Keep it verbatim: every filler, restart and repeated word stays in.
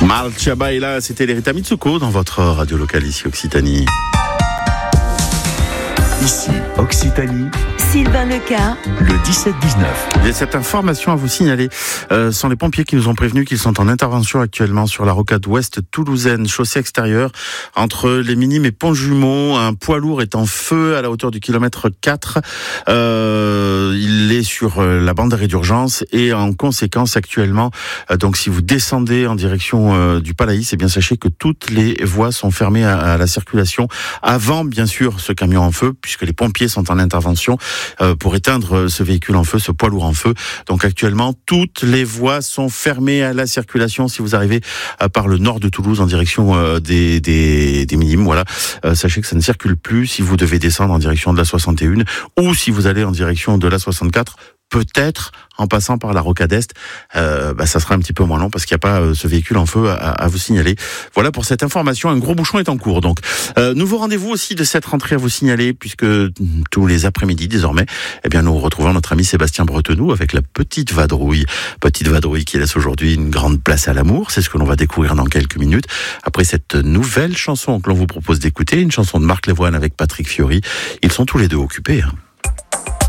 Marcia Baila, c'était l'Erita Mitsuko dans votre radio locale ici Occitanie. Ici Occitanie. Sylvain Leca, Le dix-sept dix-neuf. Il y a cette information à vous signaler. Euh, ce sont les pompiers qui nous ont prévenus qu'ils sont en intervention actuellement sur la rocade ouest toulousaine, chaussée extérieure, entre les Minimes et Pont-Jumeau. Un poids lourd est en feu à la hauteur du kilomètre quatre. Euh, il est sur la bande d'arrêt d'urgence et en conséquence actuellement, euh, donc si vous descendez en direction euh, du Palaïs, eh bien sachez que toutes les voies sont fermées à, à la circulation avant bien sûr ce camion en feu, puisque les pompiers sont en intervention Euh, pour éteindre ce véhicule en feu, ce poids lourd en feu. Donc actuellement, toutes les voies sont fermées à la circulation. Si vous arrivez euh, par le nord de Toulouse en direction euh, des, des, des Minimes, voilà, euh, sachez que ça ne circule plus. Si vous devez descendre en direction de la soixante et un ou si vous allez en direction de la soixante-quatre, peut-être en passant par la rocade est, euh, bah, ça sera un petit peu moins long parce qu'il n'y a pas euh, ce véhicule en feu à, à vous signaler. Voilà pour cette information, un gros bouchon est en cours. Donc, euh, nouveau rendez-vous aussi de cette rentrée à vous signaler puisque tous les après-midi désormais, eh bien nous retrouvons notre ami Sébastien Bretenoux avec la petite vadrouille. Petite vadrouille qui laisse aujourd'hui une grande place à l'amour, c'est ce que l'on va découvrir dans quelques minutes. Après cette nouvelle chanson que l'on vous propose d'écouter, une chanson de Marc Lavoine avec Patrick Fiori, ils sont tous les deux occupés. Hein.